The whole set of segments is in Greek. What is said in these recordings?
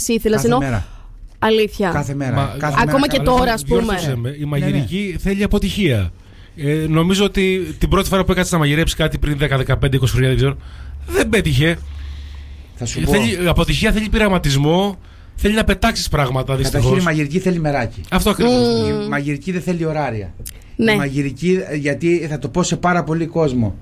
της ήθελες. Κάθε μέρα. Αλήθεια. Κάθε μέρα. Ακόμα και τώρα, ας πούμε. Η μαγειρική θέλει αποτυχία. Νομίζω ότι την πρώτη φορά που έκατσε να μαγειρέψει κάτι πριν 10, 15, 20 χρόνια, δεν ξέρω, δεν πέτυχε. Θα σου πω. Αποτυχία θέλει πειραματισμό, θέλει να πετάξεις πράγματα. Δυστυχώς. Καταρχήν η μαγειρική θέλει μεράκι. Αυτό ακριβώς. Η μαγειρική δεν θέλει ωράρια. Ναι. Η μαγειρική, γιατί θα το πω σε πάρα πολύ κόσμο,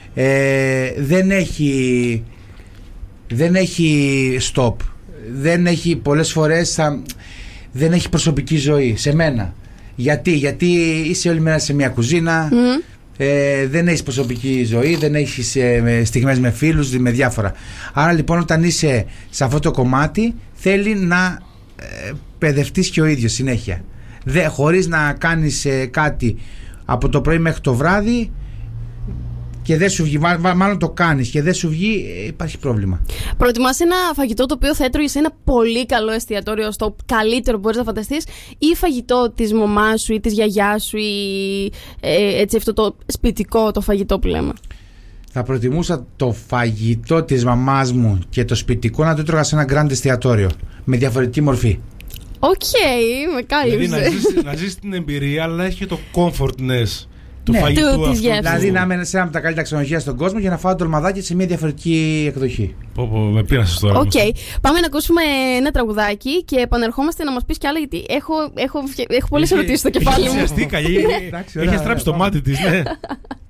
δεν έχει stop. Δεν έχει πολλές φορές, δεν έχει προσωπική ζωή σε μένα. Γιατί είσαι όλη μέρα σε μια κουζίνα, δεν έχεις προσωπική ζωή, δεν έχεις στιγμές με φίλους, με διάφορα. Άρα λοιπόν όταν είσαι σε αυτό το κομμάτι θέλει να παιδευτείς και ο ίδιος συνέχεια. Χωρίς να κάνεις κάτι από το πρωί μέχρι το βράδυ και δεν σου βγει, μάλλον το κάνεις και δεν σου βγει, υπάρχει πρόβλημα. Προτιμάς ένα φαγητό το οποίο θα έτρωγες σε ένα πολύ καλό εστιατόριο, στο καλύτερο που μπορείς να φανταστείς, ή φαγητό της μαμάς σου ή της γιαγιάς σου, ή έτσι αυτό το σπιτικό το φαγητό που λέμε? Θα προτιμούσα το φαγητό της μαμάς μου και το σπιτικό να το έτρωγα σε ένα γκραντ εστιατόριο με διαφορετική μορφή. Οκ, με κάλυψε. Δηλαδή να ζεις την εμπειρία, αλλά έχει και το comfortness του Ναι, φαγητού αυτού. Δηλαδή να είμαι σε ένα από τα καλύτερα ξενοδοχεία στον κόσμο για να φάω το ντολμαδάκι σε μια διαφορετική εκδοχή. Με πείρασες τώρα. Οκ. Πάμε να ακούσουμε ένα τραγουδάκι και επανερχόμαστε να μας πεις κι άλλα, γιατί έχω πολλές ερωτήσεις στο κεφάλι μου. Έχει στράψει το μάτι της, ναι.